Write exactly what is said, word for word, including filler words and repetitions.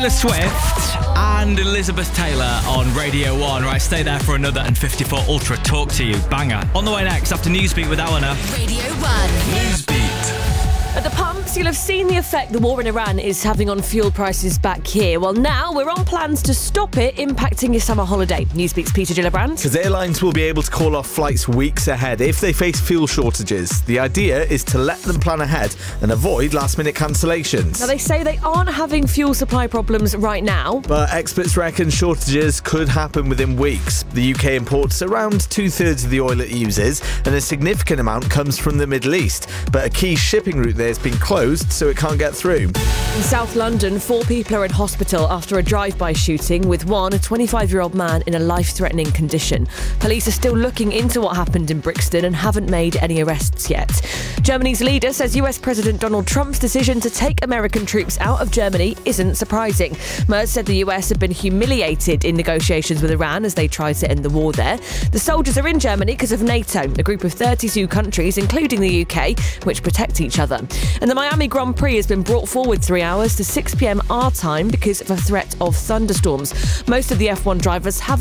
Taylor Swift and Elizabeth Taylor on Radio one. Right, stay there for another and fifty-four Ultra Talk to You banger. On the way next after Newsbeat with Eleanor. Radio one. Newsbeat. At the pumps, you'll have seen the effect the war in Iran is having on fuel prices back here. Well, now we're on plans to stop it impacting your summer holiday. Newsbeat's Peter Gillibrand. Because airlines will be able to call off flights weeks ahead if they face fuel shortages. The idea is to let them plan ahead and avoid last-minute cancellations. Now, they say they aren't having fuel supply problems right now. But experts reckon shortages could happen within weeks. The U K imports around two-thirds of the oil it uses, and a significant amount comes from the Middle East. But a key shipping route there has been closed, so it can't get through. In South London, four people are in hospital after a drive-by shooting, with one, a twenty-five-year-old man, in a life-threatening condition. Police are still looking into what happened in Brixton and haven't made any arrests yet. Germany's leader says U S President Donald Trump's decision to take American troops out of Germany isn't surprising. Merz said the U S had been humiliated in negotiations with Iran as they tried to end the war there. The soldiers are in Germany because of NATO, a group of thirty-two countries, including the U K, which protect each other. And the Miami Grand Prix has been brought forward three hours to six p.m. our time because of a threat of thunderstorms. Most of the F one drivers have